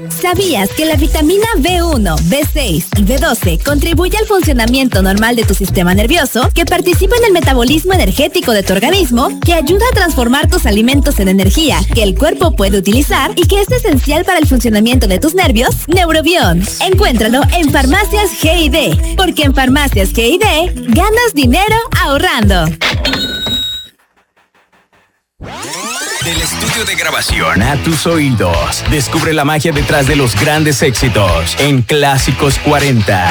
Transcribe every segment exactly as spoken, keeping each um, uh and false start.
¿Sabías que la vitamina B uno, B seis y B doce contribuye al funcionamiento normal de tu sistema nervioso, que participa en el metabolismo energético de tu organismo, que ayuda a transformar tus alimentos en energía que el cuerpo puede utilizar y que es esencial para el funcionamiento de tus nervios? Neurobión. Encuéntralo en Farmacias G I D, porque en Farmacias G I D ganas dinero ahorrando. Del estudio de grabación a tus oídos, descubre la magia detrás de los grandes éxitos en Clásicos cuarenta.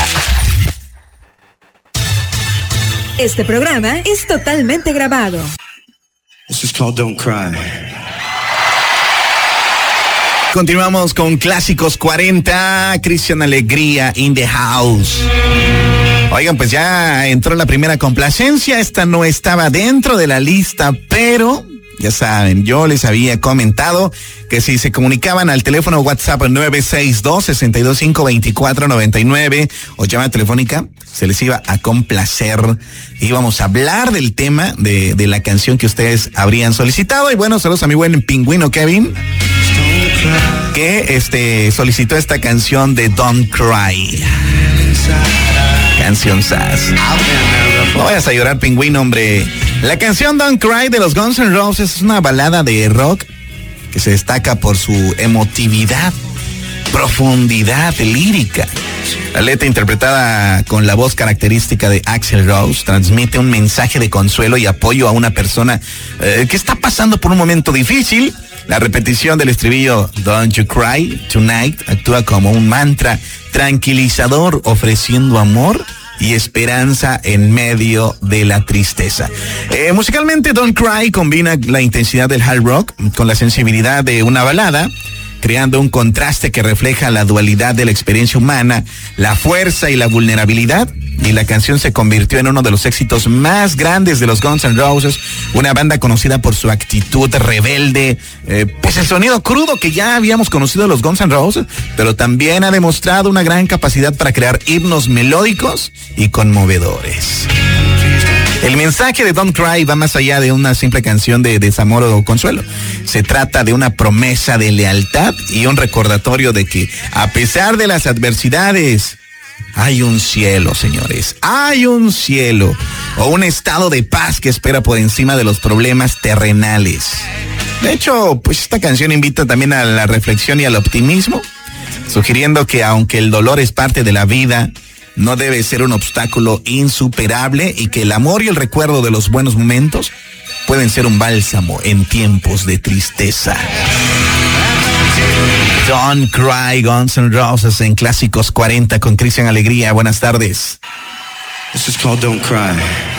Este programa es totalmente grabado. This is called Don't Cry. Continuamos con Clásicos cuarenta, Cristian Alegría in the house. Oigan, pues ya entró la primera complacencia, esta no estaba dentro de la lista, pero ya saben, yo les había comentado que si se comunicaban al teléfono WhatsApp nueve seis dos, seis dos cinco, dos cuatro nueve nueve o llamada telefónica, se les iba a complacer. Íbamos a hablar del tema de, de la canción que ustedes habrían solicitado. Y bueno, saludos a mi buen pingüino Kevin, que este solicitó esta canción de Don't Cry. Canción sas. No vayas a llorar, pingüino, hombre. La canción Don't Cry de los Guns N' Roses es una balada de rock que se destaca por su emotividad, profundidad lírica. La letra, interpretada con la voz característica de Axl Rose, transmite un mensaje de consuelo y apoyo a una persona eh, que está pasando por un momento difícil. La repetición del estribillo Don't You Cry Tonight actúa como un mantra tranquilizador, ofreciendo amor y esperanza en medio de la tristeza. Eh, musicalmente, Don't Cry combina la intensidad del hard rock con la sensibilidad de una balada, creando un contraste que refleja la dualidad de la experiencia humana, la fuerza y la vulnerabilidad. Y la canción se convirtió en uno de los éxitos más grandes de los Guns N' Roses, una banda conocida por su actitud rebelde, eh, pues el sonido crudo que ya habíamos conocido de los Guns N' Roses, pero también ha demostrado una gran capacidad para crear himnos melódicos y conmovedores. El mensaje de Don't Cry va más allá de una simple canción de desamor o consuelo. Se trata de una promesa de lealtad y un recordatorio de que, a pesar de las adversidades, hay un cielo, señores. Hay un cielo o un estado de paz que espera por encima de los problemas terrenales. De hecho, pues esta canción invita también a la reflexión y al optimismo, sugiriendo que aunque el dolor es parte de la vida, no debe ser un obstáculo insuperable y que el amor y el recuerdo de los buenos momentos pueden ser un bálsamo en tiempos de tristeza. Don't Cry, Guns N' Roses en Clásicos cuarenta con Cristian Alegría. Buenas tardes. This is called Don't Cry.